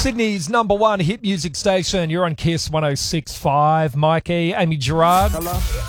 Sydney's number one hit music station. You're on Kiss 106.5. Mikey, Amy Gerard. Hello.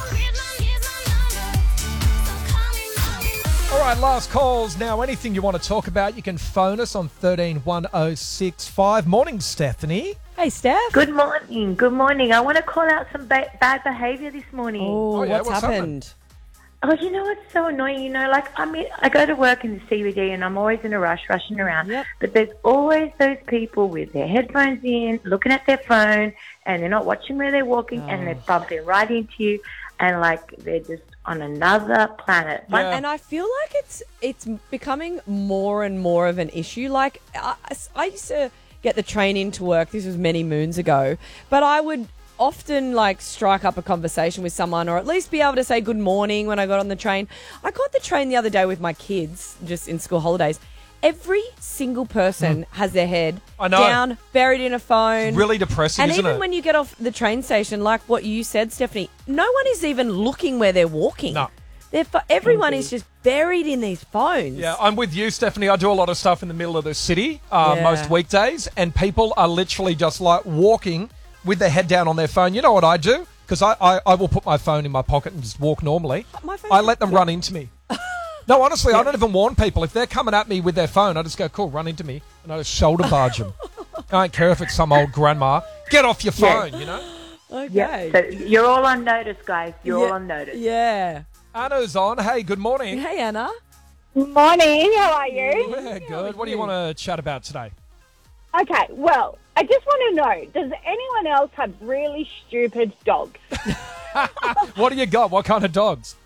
All right, last calls. Now, anything you want to talk about, you can phone us on 131065. Morning, Stephanie. Hey, Steph. Good morning. Good morning. I want to call out some bad behaviour this morning. Oh, yeah, what's what's happened? Oh, you know what's so annoying? You know, like, I mean, I go to work in the CBD and I'm always in a rush, rushing around. Yep. But there's always those people with their headphones in, looking at their phone, and they're not watching where they're walking, and they're bumping right into you, and, like, they're just on another planet. Yeah. And I feel like it's becoming more and more of an issue. Like, I used to get the train into work. This was many moons ago. But I would often, like, strike up a conversation with someone or at least be able to say good morning when I got on the train. I got the train the other day with my kids, just in school holidays. Every single person has their head down, buried in a phone. It's really depressing, and isn't it? even when you get off the train station, like what you said, Stephanie, no one is even looking where they're walking. No. Everyone is just buried in these phones. Yeah, I'm with you, Stephanie. I do a lot of stuff in the middle of the city most weekdays, and people are literally just like walking with their head down on their phone. You know what I do? Because I will put my phone in my pocket and just walk normally. I let them run into me. No, honestly, I don't even warn people. If they're coming at me with their phone, I just go, cool, run into me. And I just shoulder barge them. I don't care if it's some old grandma. Get off your phone, you know? Okay. Yeah, so you're all on notice, guys. You're all on notice. Yeah. Anna's on. Hey, good morning. Hey, Anna. Morning, how are you? Yeah, good. What do you want to chat about today? Okay, well, I just want to know, does anyone else have really stupid dogs? What do you got? What kind of dogs?